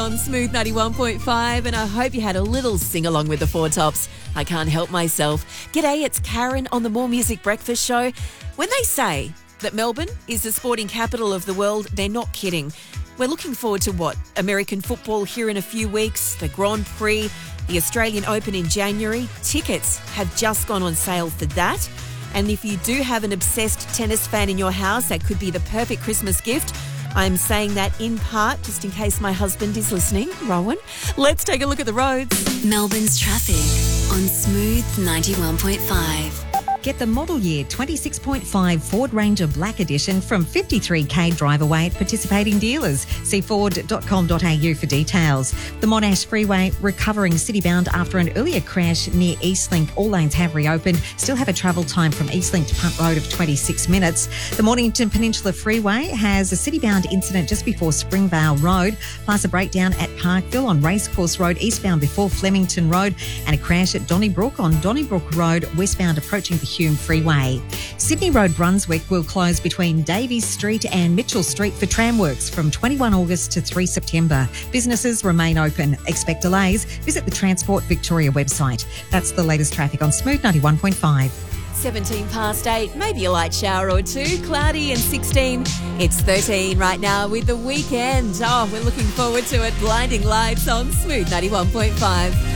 On Smooth 91.5, and I hope you had a little sing-along with the Four Tops. I can't help myself. G'day, it's Karen on the More Music Breakfast Show. When they say that Melbourne is the sporting capital of the world, they're not kidding. We're looking forward to what? American football here in a few weeks, the Grand Prix, the Australian Open in January. Tickets have just gone on sale for that. And if you do have an obsessed tennis fan in your house, that could be the perfect Christmas gift. I'm saying that in part, just in case my husband is listening, Rowan. Let's take a look at the roads. Melbourne's traffic on Smooth 91.5. Get the model year 26.5 Ford Ranger Black Edition from 53k drive away at participating dealers. See ford.com.au for details. The Monash Freeway recovering citybound after an earlier crash near Eastlink. All lanes have reopened. Still have a travel time from Eastlink to Punt Road of 26 minutes. The Mornington Peninsula Freeway has a citybound incident just before Springvale Road, plus a breakdown at Parkville on Racecourse Road eastbound before Flemington Road, and a crash at Donnybrook on Donnybrook Road westbound approaching the Hume Freeway. Sydney Road Brunswick will close between Davies Street and Mitchell Street for tramworks from 21 August to 3 September. Businesses remain open. Expect delays. Visit the Transport Victoria website. That's the latest traffic on Smooth 91.5. 17 past 8, maybe a light shower or two, cloudy and 16. It's 13 right now with the weekend. Oh, we're looking forward to it. Blinding lights on Smooth 91.5.